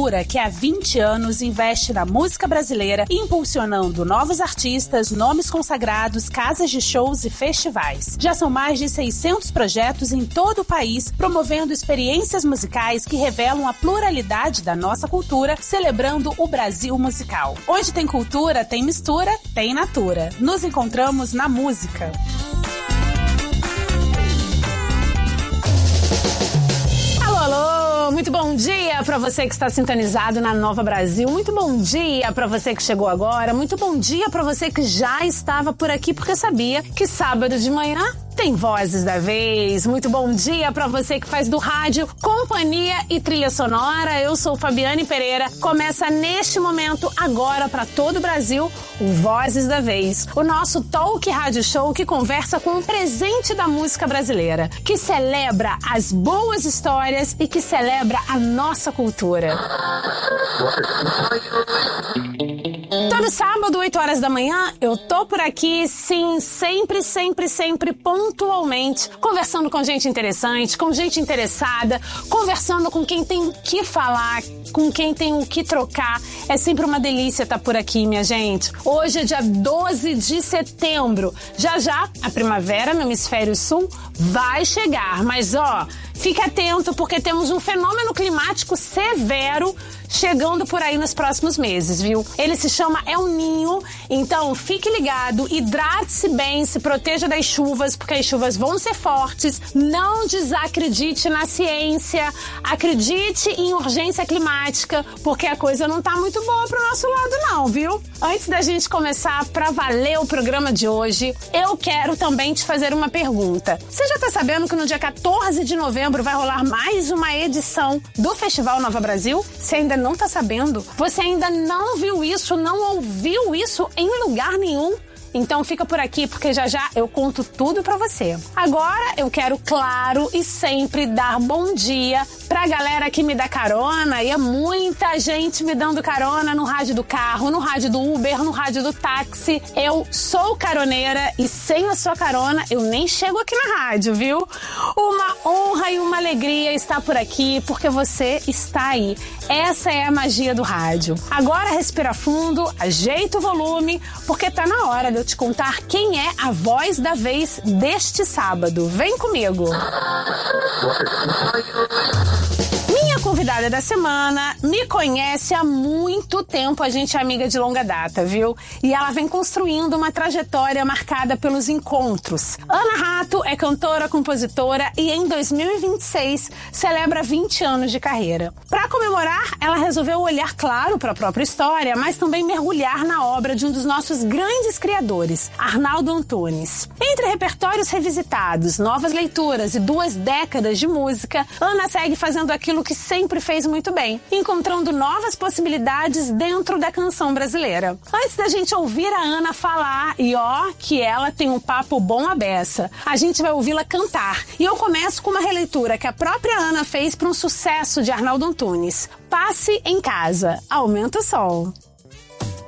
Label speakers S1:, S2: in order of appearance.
S1: Cultura, que há 20 anos investe na música brasileira, impulsionando novos artistas, nomes consagrados, casas de shows e festivais. Já são mais de 600 projetos em todo o país, promovendo experiências musicais que revelam a pluralidade da nossa cultura, celebrando o Brasil musical. Onde tem cultura, tem mistura, tem natura. Nos encontramos na música.
S2: Alô, muito bom dia para você que está sintonizado na Nova Brasil. Muito bom dia para você que chegou agora. Muito bom dia para você que já estava por aqui porque sabia que sábado de manhã tem Vozes da Vez. Muito bom dia pra você que faz do rádio companhia e trilha sonora. Eu sou Fabiane Pereira. Começa neste momento, agora pra todo o Brasil, o Vozes da Vez. O nosso talk rádio show que conversa com o presente da música brasileira, que celebra as boas histórias e que celebra a nossa cultura. Todo sábado, 8 horas da manhã, eu tô por aqui, sim, sempre pontualmente, conversando com gente interessante, com gente interessada, conversando com quem tem o que falar, com quem tem o que trocar. É sempre uma delícia estar por aqui, minha gente. Hoje é dia 12 de setembro. Já a primavera no hemisfério sul vai chegar, mas fique atento porque temos um fenômeno climático severo chegando por aí nos próximos meses, viu? Ele se chama El Niño, então fique ligado, hidrate-se bem, se proteja das chuvas, porque as chuvas vão ser fortes. Não desacredite na ciência, acredite em urgência climática, porque a coisa não tá muito boa pro nosso lado não, viu? Antes da gente começar pra valer o programa de hoje, eu quero também te fazer uma pergunta. Você já tá sabendo que no dia 14 de novembro vai rolar mais uma edição do Festival Nova Brasil? Você ainda não tá sabendo? Você ainda não viu isso, não ouviu isso em lugar nenhum? Então fica por aqui porque já eu conto tudo pra você. Agora eu quero, claro, e sempre dar bom dia pra galera que me dá carona, e é muita gente me dando carona no rádio do carro, no rádio do Uber, no rádio do táxi. Eu sou caroneira e sem a sua carona eu nem chego aqui na rádio, viu? Uma honra e uma alegria estar por aqui porque você está aí. Essa é a magia do rádio. Agora respira fundo, ajeita o volume, porque tá na hora de eu te contar quem é a voz da vez deste sábado. Vem comigo! Minha convidada da semana me conhece há muito tempo, a gente é amiga de longa data, viu? E ela vem construindo uma trajetória marcada pelos encontros. Ana Rato é cantora, compositora e em 2026 celebra 20 anos de carreira. Para comemorar, ela resolveu olhar, claro, para a própria história, mas também mergulhar na obra de um dos nossos grandes criadores, Arnaldo Antunes. Entre repertórios revisitados, novas leituras e 2 décadas de música, Ana segue fazendo aquilo que sempre fez muito bem, encontrando novas possibilidades dentro da canção brasileira. Antes da gente ouvir a Ana falar, que ela tem um papo bom à beça, a gente vai ouvi-la cantar. E eu começo com uma releitura que a própria Ana fez para um sucesso de Arnaldo Antunes. Passe em Casa. Aumenta o som.